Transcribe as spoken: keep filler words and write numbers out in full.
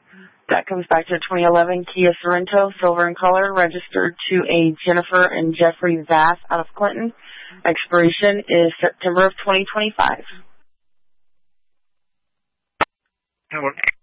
That comes back to twenty eleven Kia Sorento, silver in color, registered to a Jennifer and Jeffrey Vass out of Clinton. Expiration is September of twenty twenty-five. Hello.